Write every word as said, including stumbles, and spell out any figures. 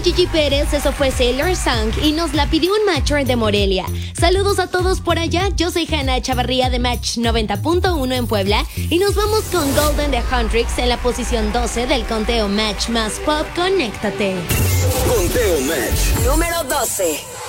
Gigi Pérez, eso fue Sailor Song y nos la pidió un matcher de Morelia. Saludos a todos por allá, yo soy Hanna Chavarría de Match noventa punto uno en Puebla y nos vamos con Golden de Huntrix en la posición doce del conteo Match más Pop. Conéctate. Conteo Match número doce.